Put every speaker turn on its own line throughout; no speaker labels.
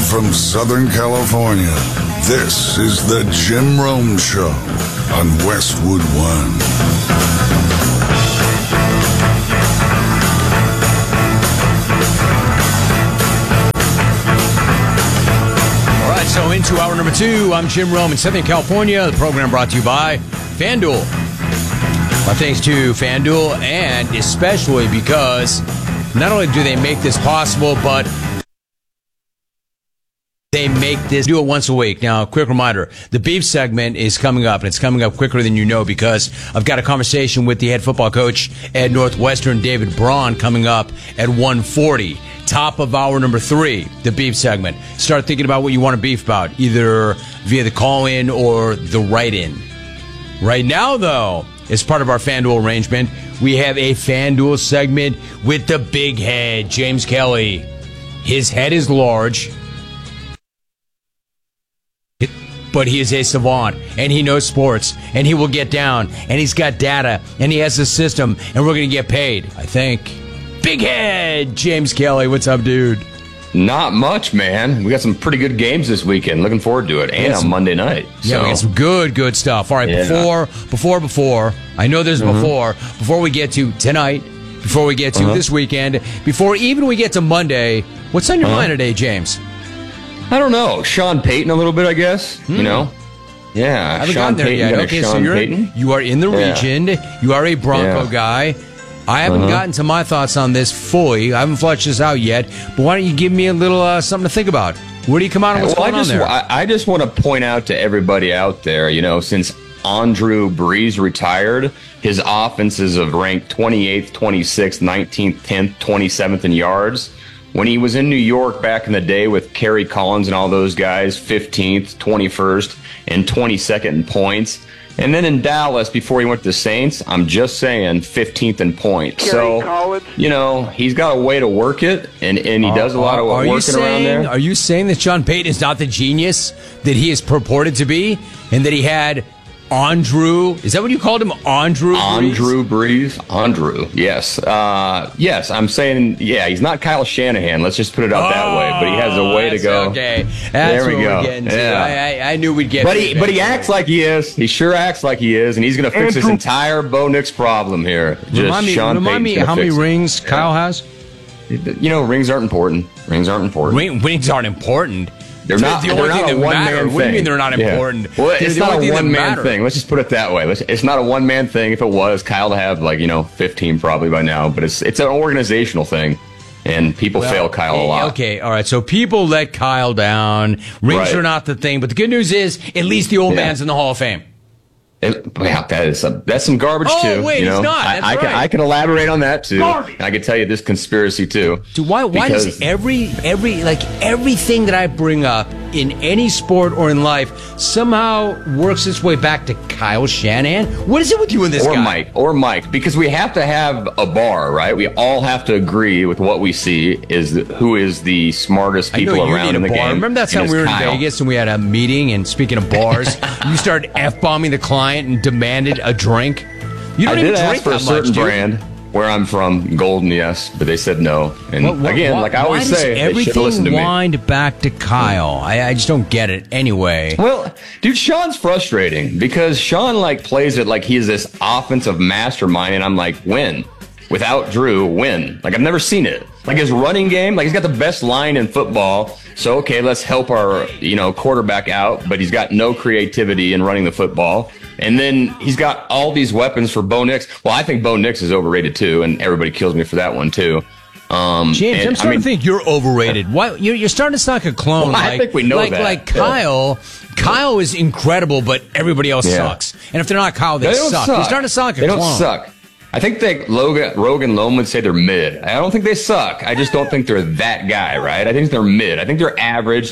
from Southern California, this is the Jim Rome Show on Westwood One.
So into hour number 2, I'm Jim Rome in Southern California. The program brought to you by FanDuel. My thanks to FanDuel, and especially because not only do they make this possible, but they make this, do it once a week. Now, quick reminder, the beef segment is coming up, and it's coming up quicker than you know because I've got a conversation with the head football coach at Northwestern, David Braun, coming up at 1:40. Top of hour number 3, the beef segment. Start thinking about what you want to beef about, either via the call-in or the write-in. Right now, though, as part of our FanDuel arrangement, we have a FanDuel segment with the big head, James Kelly. His head is large, but he is a savant, and he knows sports, and he will get down, and he's got data, and he has a system, and we're going to get paid, I think. Big head, James Kelly. What's up, dude?
Not much, man. We got some pretty good games this weekend. Looking forward to it. And on Monday night.
Yeah, we got some good stuff. All right, before. I know there's before we get to tonight, before we get to this weekend, before even we get to Monday, what's on your mind today, James?
I don't know. Sean Payton a little bit, I guess. You know? Yeah,
I haven't
Sean
gotten there
Payton.
yet. Okay, so you are in the region. You are a Bronco guy. I haven't gotten to my thoughts on this fully. I haven't fleshed this out yet. But why don't you give me a little something to think about? Where do you come out on what's going on there?
I just want to point out to everybody out there, since Andrew Brees retired, his offenses have ranked 28th, 26th, 19th, 10th, 27th in yards. When he was in New York back in the day with Kerry Collins and all those guys, 15th, 21st, and 22nd in points. And then in Dallas, before he went to the Saints, I'm just saying 15th in points. Collins. He's got a way to work it, and he does a lot of working around there.
Are you saying that Sean Payton is not the genius that he is purported to be, and that he had Andrew? Is that what you called him, Andrew Brees?
Andrew, yes. Yes, I'm saying, he's not Kyle Shanahan. Let's just put it out that way. But he has a way to go.
Okay, that's what we're getting to.
Yeah.
I knew we'd get to.
But he acts like he is. He sure acts like he is, and he's going to fix this entire Bo Nix problem here.
Remind me how many rings Kyle has?
Rings aren't important. Rings aren't
important.
They're not a one-man thing.
What do you mean they're not important?
Well, it's not a one-man thing. Let's just put it that way. It's not a one-man thing. If it was, Kyle would have 15 probably by now. But it's an organizational thing, and people fail Kyle a lot.
Okay, all right. So people let Kyle down. Rings are not the thing. But the good news is, at least the old man's in the Hall of Fame.
That's some garbage too.
Oh wait, he's not.
I can elaborate on that too. I can tell you this conspiracy too.
Dude, why does everything that I bring up in any sport or in life somehow works its way back to Kyle Shanahan? What is it with you and this guy?
Or Mike, because we have to have a bar, right? We all have to agree with what we see is who is the smartest people around in the game.
Remember that time we were in Vegas and we had a meeting, and speaking of bars, you started F-bombing the client and demanded a drink. You don't even drink that much, dude. I did ask for a certain brand
where I'm from, Golden, yes, but they said no. And like I always say, they should listen to me.
Why does everything wind back to Kyle? I just don't get it. Anyway.
Well, dude, Sean's frustrating because Sean plays it like he's this offensive mastermind, and I'm like, win. Without Drew, win. I've never seen it. His running game, he's got the best line in football. So, okay, let's help our, quarterback out, but he's got no creativity in running the football. And then he's got all these weapons for Bo Nix. Well, I think Bo Nix is overrated too, and everybody kills me for that one too.
James, I'm starting to think you're overrated. Why you're starting to sound like a clone?
Well, I think we know that.
Like Kyle. Kyle is incredible, but everybody else sucks. And if they're not Kyle, they suck. You're starting to sound like a clone.
They don't suck. I think Rogan Loam would say they're mid. I don't think they suck. I just don't think they're that guy, right? I think they're mid. I think they're average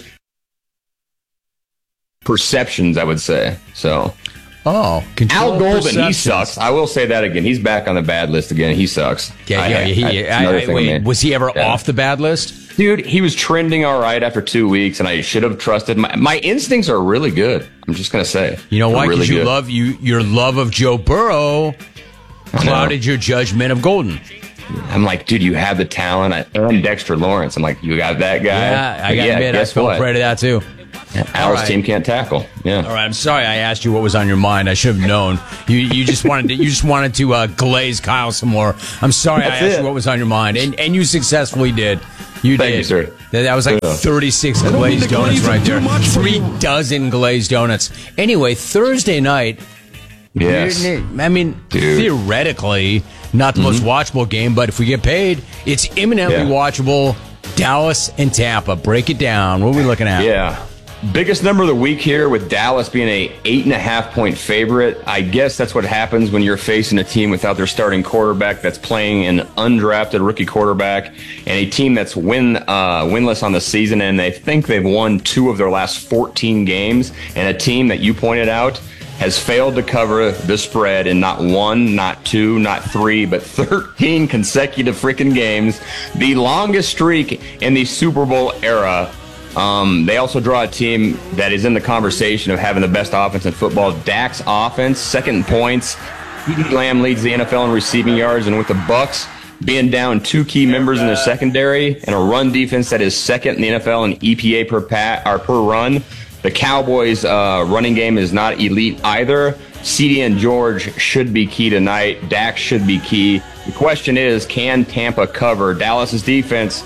perceptions, I would say. So.
Oh,
Al Golden, he sucks. I will say that again. He's back on the bad list again. He sucks.
Wait, was he ever off the bad list?
Dude, he was trending all right after 2 weeks, and I should have trusted. My instincts are really good. I'm just going to say.
You know why? Because your love of Joe Burrow clouded your judgment of Golden.
I'm like, dude, you have the talent. And Dexter Lawrence. I'm like, you got that guy.
Yeah, I got to admit, I fell prey to that too.
Al's team can't tackle. Yeah.
All right. I'm sorry I asked you what was on your mind. I should have known. You just wanted to glaze Kyle some more. I'm sorry I asked you what was on your mind, and you successfully did. You
Thank
did.
you, sir.
That was like 36 glazed donuts right there. 3 dozen glazed donuts. Anyway, Thursday night.
Yes.
I mean, theoretically, not the most watchable game, but if we get paid, it's imminently watchable. Dallas and Tampa. Break it down. What are we looking at?
Yeah. Biggest number of the week here with Dallas being a 8.5-point favorite. I guess that's what happens when you're facing a team without their starting quarterback that's playing an undrafted rookie quarterback and a team that's winless on the season, and they think they've won 2 of their last 14 games, and a team that you pointed out has failed to cover the spread in not 1, not 2, not 3, but 13 consecutive freaking games. The longest streak in the Super Bowl era. They also draw a team that is in the conversation of having the best offense in football. Dak's offense, second in points. CeeDee Lamb leads the NFL in receiving yards, and with the Bucs being down 2 key members in their secondary and a run defense that is second in the NFL in EPA per run, the Cowboys' running game is not elite either. CeeDee and George should be key tonight. Dak should be key. The question is, can Tampa cover? Dallas's defense,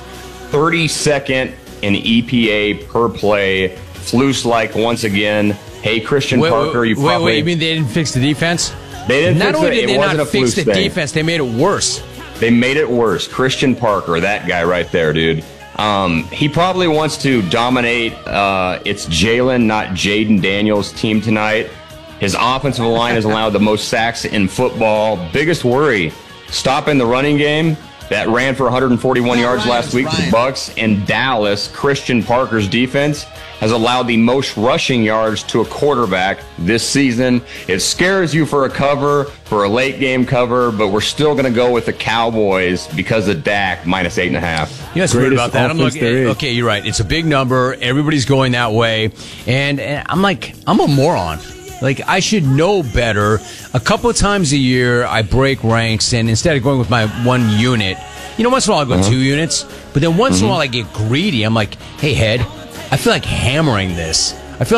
32nd in EPA per play. Flus-like once again. Hey, Christian Parker, you probably...
Wait, you mean they didn't fix the defense?
They didn't
not
fix
only
it.
did they not fix the
thing.
defense, they made it worse.
They made it worse. Christian Parker, that guy right there, dude. He probably wants to dominate. It's Jalen, not Jaden Daniels' team tonight. His offensive line has allowed the most sacks in football. Biggest worry, stopping the running game. That ran for 141 yards last week for the Bucs. And Dallas, Christian Parker's defense, has allowed the most rushing yards to a quarterback this season. It scares you for a cover, for a late game cover, but we're still going to go with the Cowboys because of Dak, minus 8.5.
You know what's weird about that? I'm looking. Okay, you're right. It's a big number. Everybody's going that way. And I'm like, I'm a moron. Like, I should know better. A couple of times a year, I break ranks, and instead of going with my 1 unit, once in a while I go 2 units, but then once in a while I get greedy. I'm like, hey, Head, I feel like hammering this.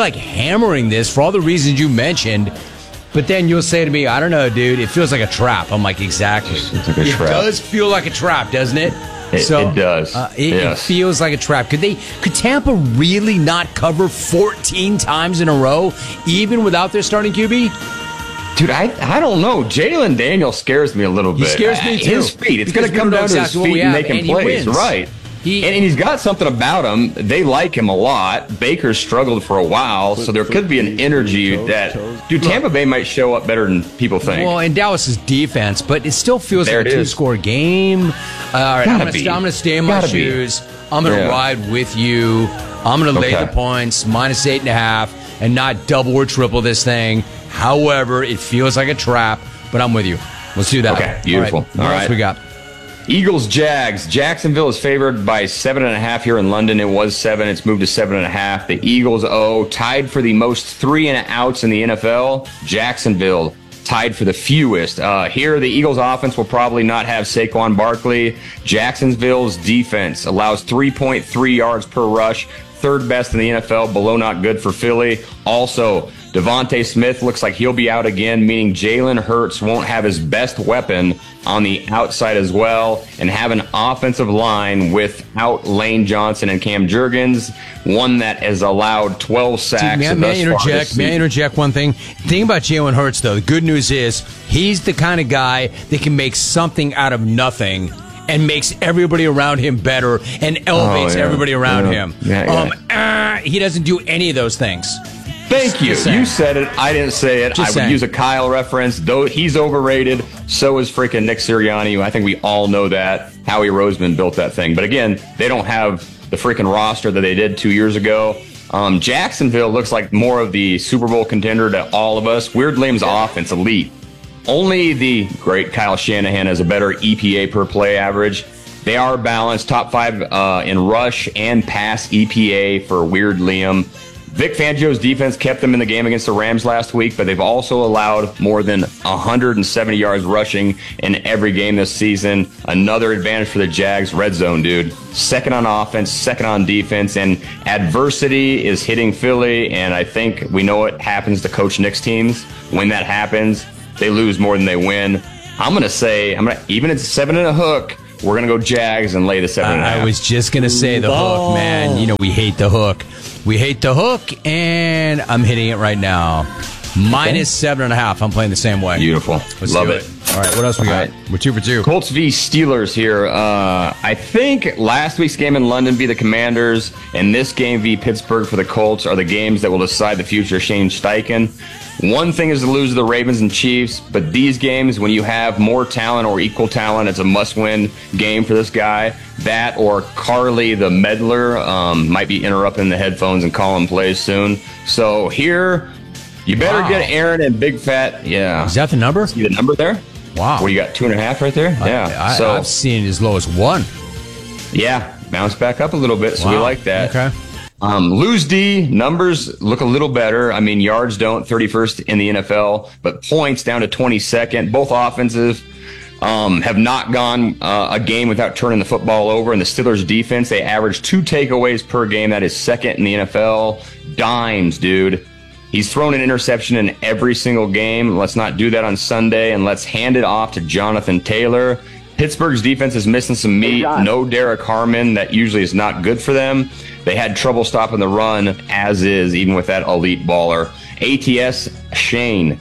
For all the reasons you mentioned. But then you'll say to me, I don't know, dude, it feels like a trap. I'm like, exactly.
It's like a trap.
It does feel like a trap, doesn't it?
It does.
It feels like a trap. Could Tampa really not cover 14 times in a row, even without their starting QB?
Dude, I don't know. Jalen Daniels scares me a little bit.
He scares me too.
His feet. It's going to come down to his feet and making plays. Right. And he's got something about him. They like him a lot. Baker struggled for a while, so there could be an energy that, dude, Tampa Bay might show up better than people think.
Well, and Dallas's defense, but it still feels like a 2-score game. All right, I'm going to stay in my shoes. I'm going to ride with you. I'm going to lay the points, minus 8.5, and not double or triple this thing. However, it feels like a trap, but I'm with you. Let's do that.
Okay, beautiful.
All right. What else we got?
Eagles, Jags. Jacksonville is favored by 7.5 here in London. It was 7. It's moved to 7.5. The Eagles, tied for the most 3-and-outs in the NFL. Jacksonville tied for the fewest. Here, the Eagles' offense will probably not have Saquon Barkley. Jacksonville's defense allows 3.3 yards per rush. Third best in the NFL, below not good for Philly. Also, Devontae Smith looks like he'll be out again, meaning Jalen Hurts won't have his best weapon on the outside as well, and have an offensive line without Lane Johnson and Cam Jurgens, one that has allowed 12 sacks.
May I interject one thing? The thing about Jalen Hurts, though, the good news is he's the kind of guy that can make something out of nothing and makes everybody around him better and elevates everybody around him. He doesn't do any of those things.
Thank you. You said it. I didn't say it. I would use a Kyle reference. Though he's overrated, so is freaking Nick Sirianni. I think we all know that. Howie Roseman built that thing. But again, they don't have the freaking roster that they did 2 years ago. Jacksonville looks like more of the Super Bowl contender to all of us. Weird Liam's offense, elite. Only the great Kyle Shanahan has a better EPA per play average. They are balanced, top 5 in rush and pass EPA for Weird Liam. Vic Fangio's defense kept them in the game against the Rams last week, but they've also allowed more than 170 yards rushing in every game this season. Another advantage for the Jags, red zone, dude. Second on offense, second on defense, and adversity is hitting Philly, and I think we know what happens to Coach Nick's teams. When that happens, they lose more than they win. I'm going to say, even if it's 7 and a hook, we're going to go Jags and lay the 7.5.
I was just going to say the hook, man. You know, we hate the hook. We hate the hook, and I'm hitting it right now. Minus 7.5. I'm playing the same way.
Beautiful.
Let's
Love
do
it.
All right, what else we got? We're 2 for 2.
Colts v. Steelers here. I think last week's game in London v. the Commanders and this game v. Pittsburgh for the Colts are the games that will decide the future of Shane Steichen. One thing is to lose to the Ravens and Chiefs, but these games, when you have more talent or equal talent, it's a must-win game for this guy. That or Carly the meddler might be interrupting the headphones and calling plays soon. So here, you better get Aaron and Big Fat. Yeah.
Is that the number?
See the number there?
Wow.
What, you got 2.5 right there? Yeah.
I've seen it as low as 1.
Yeah, bounce back up a little bit, so we like that.
Okay.
Lose D, numbers look a little better. I mean, yards don't, 31st in the NFL, but points down to 22nd. Both offensive have not gone a game without turning the football over. And the Steelers defense, they average 2 takeaways per game. That is second in the NFL. Dimes, dude. He's thrown an interception in every single game. Let's not do that on Sunday, and let's hand it off to Jonathan Taylor. Pittsburgh's defense is missing some meat. No Derek Harmon. That usually is not good for them. They had trouble stopping the run, as is, even with that elite baller. ATS Shane,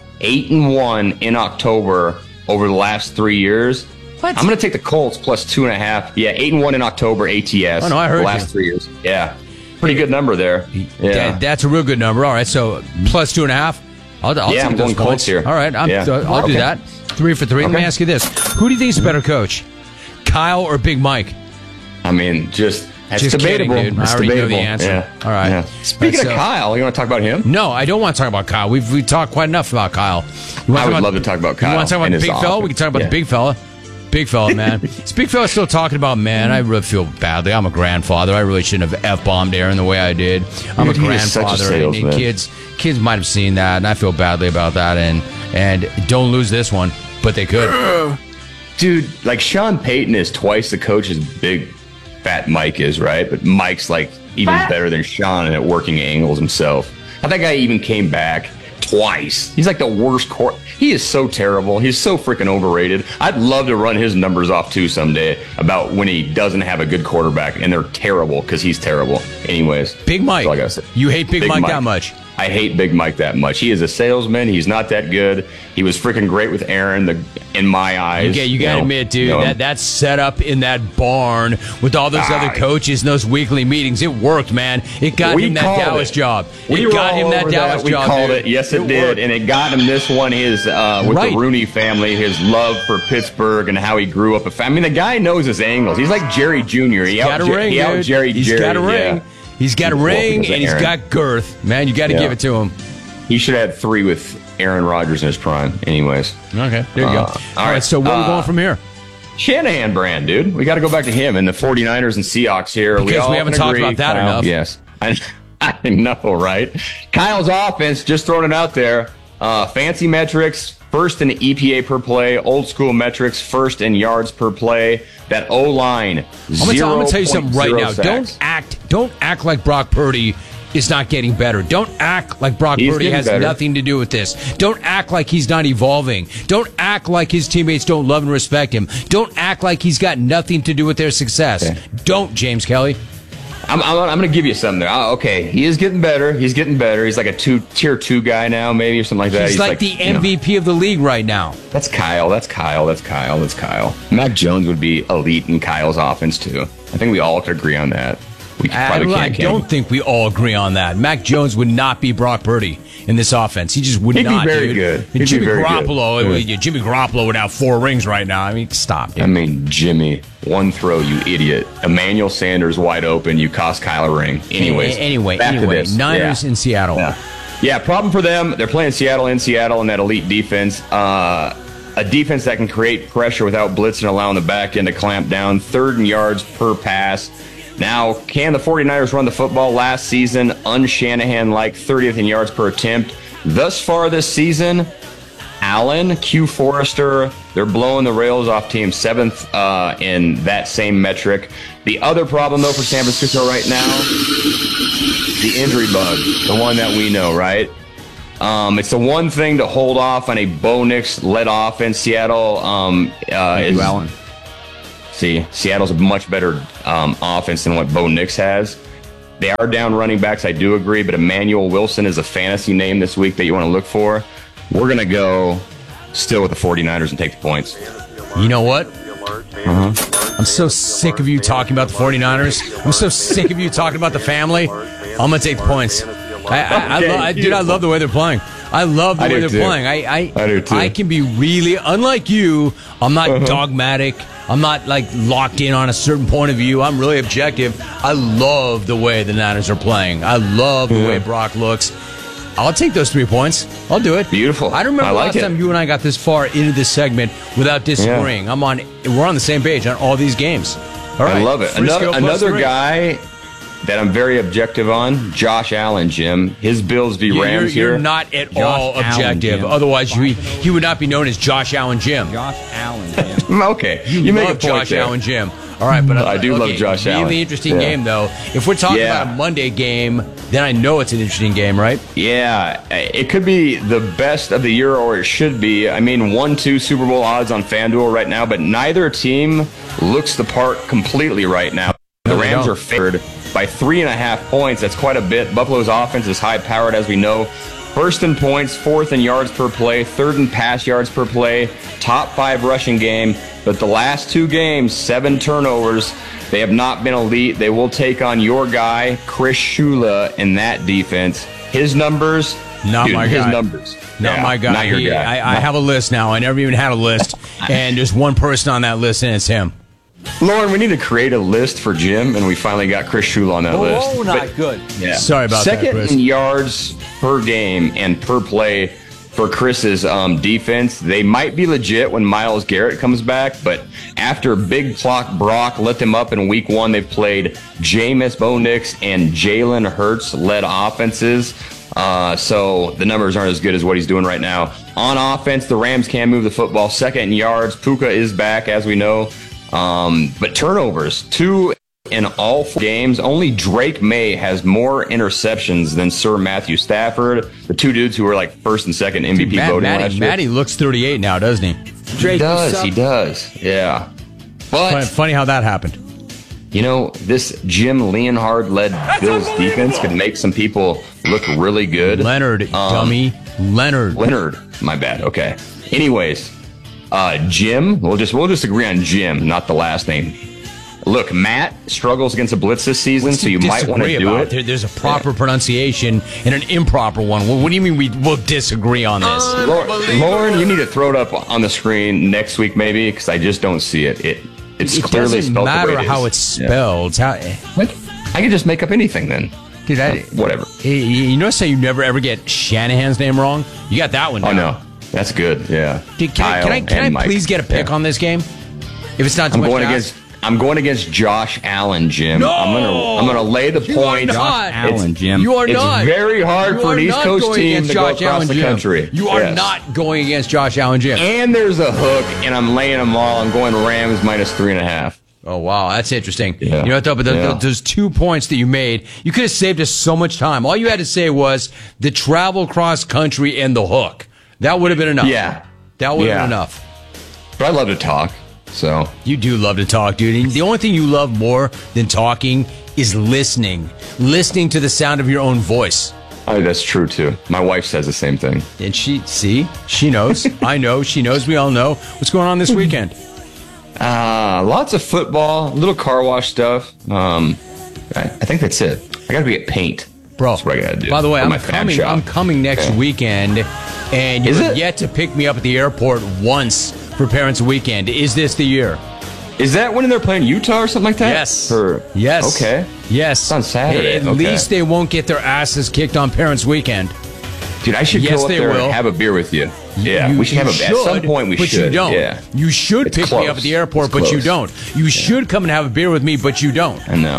8-1 in October over the last 3 years.
What?
I'm going to take the Colts plus 2.5. Yeah, 8-1 in October, ATS.
Oh, no, I heard
the last 3 years. Yeah. Pretty good number there. Yeah.
That's a real good number. All right, so plus 2.5. I'll
I'm
take
going
those
Colts
points
here.
All right, I'll do that. 3 for 3. Let me ask you this. Who do you think is a better coach? Kyle or Big Mike?
I mean, just
kidding,
debatable.
dude. I already know the answer.
Yeah.
All right.
Yeah. Speaking of Kyle, you want to talk about him?
No, I don't want to talk about Kyle. We've talked quite enough about Kyle.
I would love to talk about Kyle.
You want to talk about the big fella? We can talk about the big fella. Big fella, man. This big fella still talking about, man, I really feel badly. I'm a grandfather. I really shouldn't have F-bombed Aaron the way I did. I'm a grandfather. And kids might have seen that, and I feel badly about that. And don't lose this one, but they could.
Dude, like Sean Payton is twice the coach as Big Fat Mike is, right? But Mike's like even better than Sean at working angles himself. How that guy even came back twice. He's like the worst He is so terrible. He's so freaking overrated. I'd love to run his numbers off too someday about when he doesn't have a good quarterback, and they're terrible because he's terrible. Anyways,
Big Mike.
Like I said.
You hate Big Mike that much?
I hate Big Mike that much. He is a salesman. He's not that good. He was freaking great with Aaron, in my eyes.
You got to admit, dude, that set up in that barn with all those other coaches and those weekly meetings, it worked, man. It got him that Dallas job.
We
got him that Dallas job.
We called it. Yes, it did. And it got him this one, with the Rooney family, his love for Pittsburgh and how he grew up. I mean, the guy knows his angles. He's like Jerry Jr. He's got a ring. He's got a ring.
Yeah. He's got a ring, and he's got girth. Man, you got to give it to him.
He should have had 3 with Aaron Rodgers in his prime. Anyways.
Okay, there you go. All right, so where are we going from here?
Shanahan brand, dude. We got to go back to him and the 49ers and Seahawks here.
Because we haven't talked about that enough.
Yes. I know, right? Kyle's offense, just throwing it out there. Fancy metrics, first in EPA per play. Old school metrics, first in yards per play. That O-line,
I'm going to tell you something right now.
Sacks.
Don't act like Brock Purdy is not getting better. Don't act like Brock Purdy has nothing to do with this. Don't act like he's not evolving. Don't act like his teammates don't love and respect him. Don't act like he's got nothing to do with their success. Okay. Don't, James Kelly.
I'm going to give you something there. Okay, he is getting better. He's getting better. He's like a tier 2 guy now, maybe, or something like that.
He's like the MVP of the league right now.
That's Kyle. Mac Jones would be elite in Kyle's offense, too. I think we all could agree on that.
I don't think we all agree on that. Mac Jones would not be Brock Purdy in this offense. He just would not.
He'd be very good.
Jimmy Garoppolo would have 4 rings right now. I mean, stop, dude.
I mean, Jimmy, one throw, you idiot. Emmanuel Sanders wide open. You cost Kyle a ring.
Anyway, Niners in Seattle.
Yeah, problem for them. They're playing Seattle in that elite defense. A defense that can create pressure without blitzing, allowing the back end to clamp down. 3rd in yards per pass. Now, can the 49ers run the football? Last season, un-Shanahan-like 30th in yards per attempt. Thus far this season, Allen, Q Forrester, they're blowing the rails off team 7th in that same metric. The other problem, though, for San Francisco right now, the injury bug, the one that we know, right? It's the one thing to hold off on a Bo Nix-led offense. Seattle Allen. See, Seattle's a much better offense than what Bo Nix has. They are down running backs, I do agree, but Emmanuel Wilson is a fantasy name this week that you want to look for. We're going to go still with the 49ers and take the points.
You know what? I'm so sick of you talking about the 49ers. I'm so sick of you talking about the family. I'm going to take the points. I love the way they're playing. I love the way they're playing. I do too. I can be really, unlike you, I'm not dogmatic. I'm not like locked in on a certain point of view. I'm really objective. I love the way the Niners are playing. I love the way Brock looks. I'll take those 3 points. I'll do it.
Beautiful.
I don't remember last time you and I got this far into this segment without disagreeing.
Yeah.
We're on the same page on all these games. All right.
I love it. Another guy that I'm very objective on, Josh Allen, Jim. His Bills v. Rams
You're not at all objective. Otherwise, he would not be known as Josh Allen Jim.
Josh Allen Jim.
Okay.
You
make
love
a point
Josh
there.
Allen Jim. All right, but
I do love Josh Allen.
Really interesting game, though. If we're talking about a Monday game, then I know it's an interesting game, right?
Yeah, it could be the best of the year, or it should be. I mean, 1-2 Super Bowl odds on FanDuel right now, but neither team looks the part completely right now. The Rams are favored by 3.5 points. That's quite a bit. Buffalo's offense is high-powered, as we know. First in points, fourth in yards per play, third in pass yards per play, top 5 rushing game. But the last 2 games, 7 turnovers. They have not been elite. They will take on your guy, Chris Shula, in that defense. His numbers,
my guy.
His numbers.
Not my guy.
Not your guy.
I have a list now. I never even had a list. And there's one person on that list, and it's him.
Lauren, we need to create a list for Jim, and we finally got Chris Shula on that list.
Oh, not good.
Yeah.
Sorry about that, Chris.
Second in yards per game and per play for Chris's defense. They might be legit when Myles Garrett comes back, but after Big Clock Brock let them up in week 1, they've played Jameis, Bo Nix, and Jalen Hurts-led offenses. So the numbers aren't as good as what he's doing right now. On offense, the Rams can move the football. Second in yards. Puka is back, as we know. But turnovers, 2 in all 4 games. Only Drake May has more interceptions than Sir Matthew Stafford, the 2 dudes who were like first and second MVP voting last year.
Matty looks 38 now, doesn't he?
Drake, he does. Yeah. But
funny how that happened.
You know, this Jim Leonhard-led Bills defense could make some people look really good.
Leonard, dummy. Leonard,
my bad. Okay. Anyways, Jim, we'll just agree on Jim, not the last name. Look, Matt struggles against the blitz this season, so you might want to do it.
There's a proper pronunciation and an improper one. What do you mean we'll disagree on this?
Lauren, you need to throw it up on the screen next week, maybe, because I just don't see it. It's clearly spelled the way it is.
It doesn't matter how it's spelled.
Yeah. I can just make up anything then.
Dude,
whatever.
You notice how you never ever get Shanahan's name wrong? You got that one down.
Oh, no. That's good, yeah.
Dude, can I please get a pick on this game? If it's not too much
I'm going against Josh Allen, Jim.
No!
I'm gonna lay the point.
Josh Allen, Jim.
You are not.
It's very hard for an East Coast team to go across the country.
You are not going against Josh Allen, Jim.
And there's a hook, and I'm laying them all. I'm going Rams minus 3.5.
Oh, wow. That's interesting.
Yeah.
You know what, though? But those 2 points that you made, you could have saved us so much time. All you had to say was the travel cross country and the hook. That would have been enough.
Yeah.
That would have been enough.
But I love to talk, so.
You do love to talk, dude. And the only thing you love more than talking is listening. Listening to the sound of your own voice.
Oh, that's true, too. My wife says the same thing.
And she knows. I know. She knows. We all know. What's going on this weekend?
Lots of football, little car wash stuff. I think that's it. I got to get paint.
Bro,
that's what I got to do.
By the way, I'm coming next weekend, and you're yet to pick me up at the airport once for Parents Weekend. Is this the year?
Is that when they're playing Utah or something like that?
Yes.
Yes. Okay.
Yes.
It's on Saturday.
At least they won't get their asses kicked on Parents Weekend.
Dude, I should go up there and have a beer with you. Yeah, we should have at some point. We should.
But you don't.
Yeah.
You should pick me up at the airport, but you don't. You should come and have a beer with me, but you don't.
I know.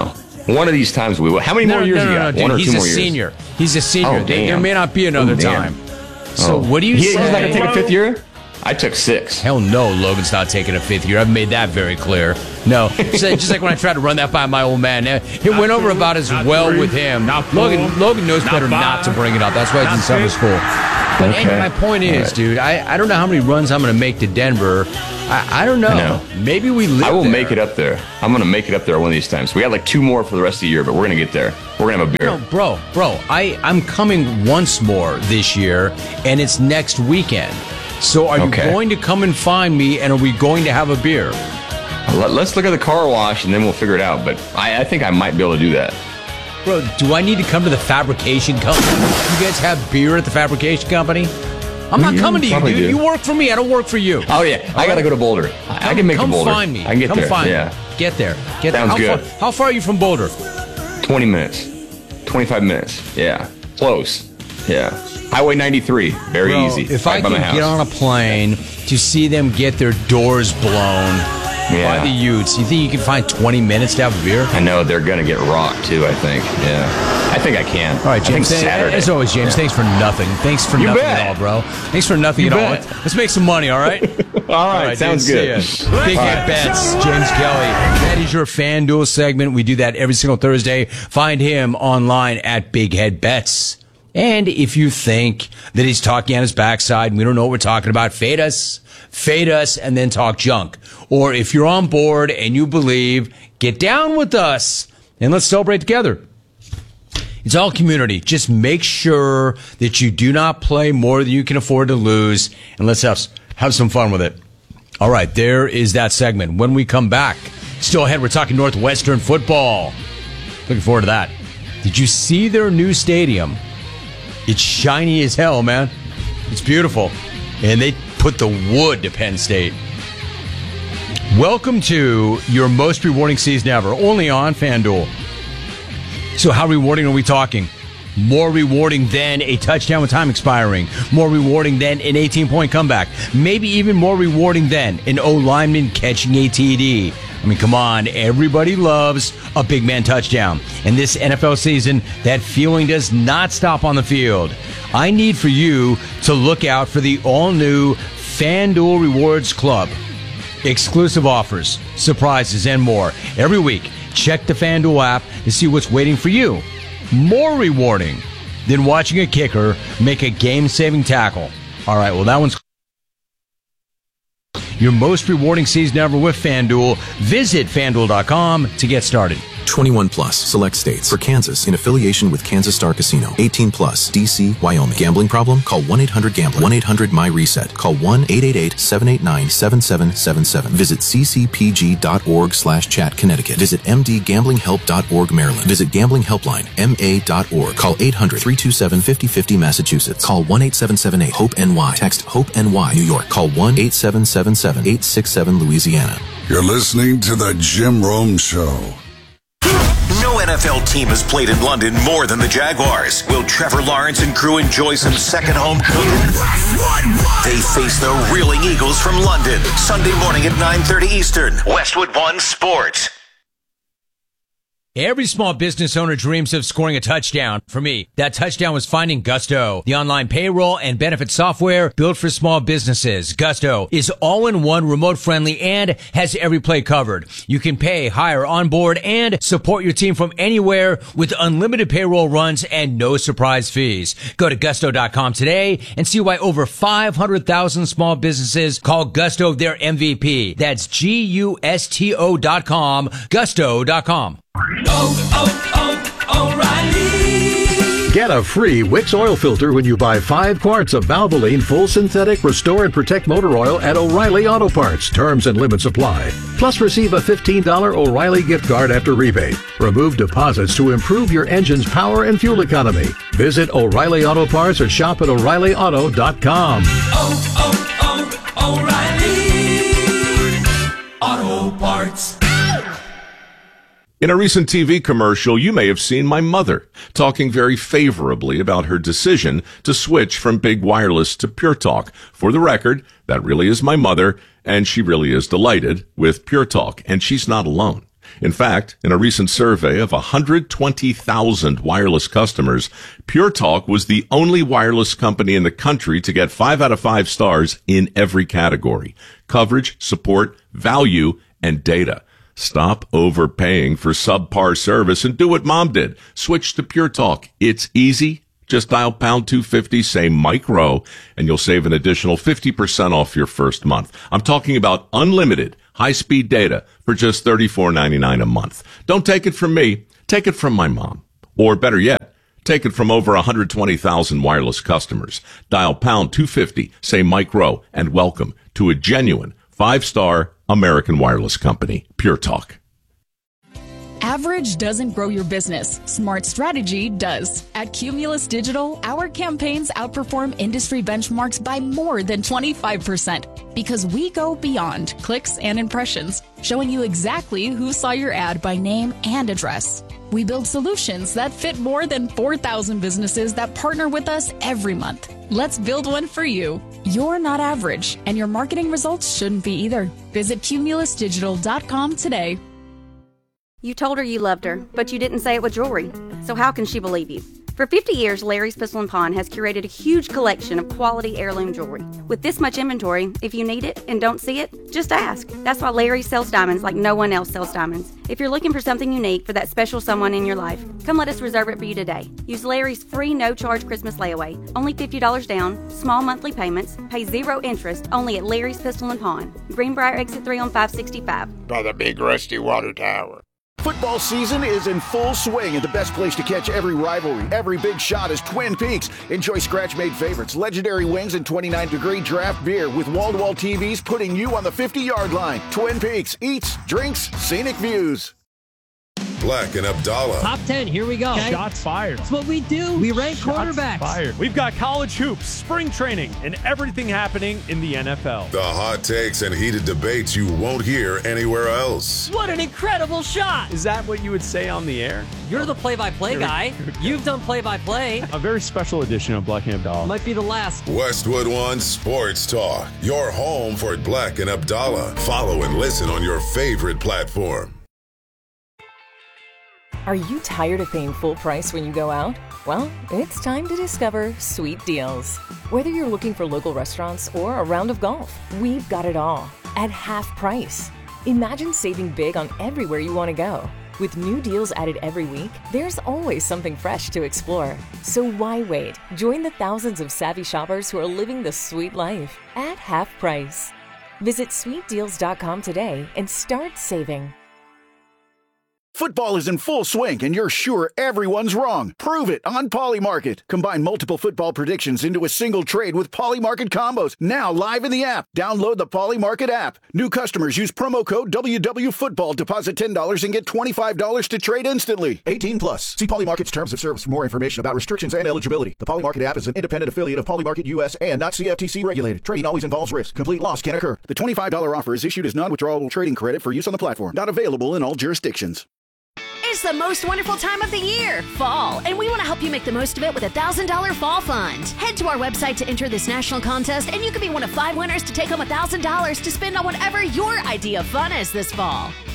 One of these times we will. How many more years you got?
Dude,
One or
he's
two
a
more years?
senior. He's a senior.
Oh,
There
damn.
may not be another time. So what do you
He's
say?
not going to take a fifth year? I took 6.
Hell no, Logan's not taking a fifth year. I've made that very clear. No. Just like when I tried to run that by my old man. It went over about as well with him. Logan knows better not to bring it up. That's why he's in summer school. But
Okay.
my point is, dude, I don't know how many runs I'm going to make to Denver. I don't know.
I know.
Maybe we live
I will
there.
make it up there. I'm going to make it up there one of these times. We got like 2 more for the rest of the year, but we're going to get there. We're going to have a beer.
No, bro, I'm coming once more this year, and it's next weekend. So are you going to come and find me, and are we going to have a beer?
Let's look at the car wash, and then we'll figure it out. But I think I might be able to do that.
Bro, do I need to come to the fabrication company? You guys have beer at the fabrication company? I'm not coming to you, dude.
do.
You work for me. I don't work for you.
Oh, yeah. I got to go to Boulder. I can make it to Boulder.
Come find me.
I can get
come
there.
Find
yeah.
me. Get there.
Sounds good.
How far are you from Boulder?
20 minutes. 25 minutes. Yeah. Close. Yeah. Highway 93. Very
Bro,
easy.
If
Right
I
by my
can
house.
get on a plane to see them get their doors blown by the Utes, you think you can find 20 minutes to have a beer?
I know they're going to get rocked, too, I think. Yeah. I think I can.
All right, James.
Saturday.
As always, James, thanks for nothing. Thanks for nothing
bet.
at all, bro. Thanks for nothing at all. Let's make some money, all right?
All right. Sounds
dude,
good.
see ya. Big Head Bets, James Kelly. That is your FanDuel segment. We do that every single Thursday. Find him online at Big Head Bets. And if you think that he's talking on his backside and we don't know what we're talking about, fade us, and then talk junk. Or if you're on board and you believe, get down with us and let's celebrate together. It's all community. Just make sure that you do not play more than you can afford to lose, and let's have some fun with it. All right, there is that segment. When we come back, still ahead, we're talking Northwestern football. Looking forward to that. Did you see their new stadium? It's shiny as hell, man. It's beautiful. And they put the wood to Penn State. Welcome to your most rewarding season ever, only on FanDuel. So how rewarding are we talking? More rewarding than a touchdown with time expiring. More rewarding than an 18-point comeback. Maybe even more rewarding than an O-lineman catching a TD. I mean, come on. Everybody loves a big man touchdown. And this NFL season, that feeling does not stop on the field. I need for you to look out for the all-new FanDuel Rewards Club. Exclusive offers, surprises, and more. Every week, check the FanDuel app to see what's waiting for you. More rewarding than watching a kicker make a game-saving tackle. All right, well, that one's your most rewarding season ever with FanDuel. Visit FanDuel.com to get started.
21 plus, select states. For Kansas, in affiliation with Kansas Star Casino. 18 plus, D.C., Wyoming. Gambling problem? Call 1-800-GAMBLER. 1-800-MY-RESET. Call 1-888-789-7777. Visit ccpg.org/chat, Connecticut. Visit mdgamblinghelp.org, Maryland. Visit Gambling Helpline, ma.org. Call 800-327-5050, Massachusetts. Call 1-8778-HOPE-NY. Text HOPE-NY, New York. Call 1-8777-867, Louisiana.
You're listening to The Jim Rome Show.
No NFL team has played in London more than the Jaguars. Will Trevor Lawrence and crew enjoy some second home cooking? They face the Reeling Eagles from London, Sunday morning at 9:30 Eastern. Westwood One Sports.
Every small business owner dreams of scoring a touchdown. For me, that touchdown was finding Gusto, the online payroll and benefit software built for small businesses. Gusto is all-in-one, remote-friendly, and has every play covered. You can pay, hire, onboard, and support your team from anywhere with unlimited payroll runs and no surprise fees. Go to Gusto.com today and see why over 500,000 small businesses call Gusto their MVP. That's Gusto.com, Gusto.com.
O'Reilly. Get a free Wix oil filter when you buy 5 quarts of Valvoline Full Synthetic Restore and Protect Motor Oil at O'Reilly Auto Parts. Terms and limits apply. Plus, receive a $15 O'Reilly gift card after rebate. Remove deposits to improve your engine's power and fuel economy. Visit O'Reilly Auto Parts or shop at O'ReillyAuto.com.
O'Reilly Auto Parts.
In a recent TV commercial, you may have seen my mother talking very favorably about her decision to switch from big wireless to Pure Talk. For the record, that really is my mother, and she really is delighted with Pure Talk, and she's not alone. In fact, in a recent survey of 120,000 wireless customers, Pure Talk was the only wireless company in the country to get 5 out of 5 stars in every category: coverage, support, value, and data. Stop overpaying for subpar service and do what Mom did. Switch to Pure Talk. It's easy. Just dial pound 250, say Mike Rowe, and you'll save an additional 50% off your first month. I'm talking about unlimited high-speed data for just $34.99 a month. Don't take it from me. Take it from my mom. Or better yet, take it from over 120,000 wireless customers. Dial pound 250, say Mike Rowe, and welcome to a genuine 5-star American wireless company, Pure Talk.
Average doesn't grow your business. Smart strategy does. At Cumulus Digital, our campaigns outperform industry benchmarks by more than 25% because we go beyond clicks and impressions, showing you exactly who saw your ad by name and address. We build solutions that fit more than 4,000 businesses that partner with us every month. Let's build one for you. You're not average, and your marketing results shouldn't be either. Visit cumulusdigital.com today.
You told her you loved her, but you didn't say it with jewelry. So how can she believe you? For 50 years, Larry's Pistol & Pawn has curated a huge collection of quality heirloom jewelry. With this much inventory, if you need it and don't see it, just ask. That's why Larry sells diamonds like no one else sells diamonds. If you're looking for something unique for that special someone in your life, come let us reserve it for you today. Use Larry's free no-charge Christmas layaway. Only $50 down, small monthly payments, pay 0 interest, only at Larry's Pistol & Pawn. Greenbrier Exit 3 on 565.
By the big rusty water tower.
Football season is in full swing, and the best place to catch every rivalry, every big shot is Twin Peaks. Enjoy scratch-made favorites, legendary wings, and 29-degree draft beer with wall-to-wall TVs putting you on the 50-yard line. Twin Peaks, eats, drinks, scenic views.
Black and Abdallah.
Top 10, here we go.
Okay. Shots fired.
That's what we do. We rank quarterbacks.
Fired. We've got college hoops, spring training, and everything happening in the NFL.
The hot takes and heated debates you won't hear anywhere else.
What an incredible shot.
Is that what you would say on the air?
You're the play-by-play guy. You've done play-by-play.
A very special edition of Black and Abdallah.
Might be the last.
Westwood One Sports Talk. Your home for Black and Abdallah. Follow and listen on your favorite platform.
Are you tired of paying full price when you go out? Well, it's time to discover Sweet Deals. Whether you're looking for local restaurants or a round of golf, we've got it all at half price. Imagine saving big on everywhere you want to go. With new deals added every week, there's always something fresh to explore. So why wait? Join the thousands of savvy shoppers who are living the sweet life at half price. Visit sweetdeals.com today and start saving.
Football is in full swing, and you're sure everyone's wrong. Prove it on Polymarket. Combine multiple football predictions into a single trade with Polymarket combos. Now live in the app. Download the Polymarket app. New customers use promo code WWFootball. Deposit $10 and get $25 to trade instantly. 18 plus. See Polymarket's terms of service for more information about restrictions and eligibility. The Polymarket app is an independent affiliate of Polymarket US and not CFTC regulated. Trading always involves risk. Complete loss can occur. The $25 offer is issued as non-withdrawable trading credit for use on the platform. Not available in all jurisdictions.
It's the most wonderful time of the year, fall, and we want to help you make the most of it with a $1,000 fall fund. Head to our website to enter this national contest, and you could be one of 5 winners to take home $1,000 to spend on whatever your idea of fun is this fall.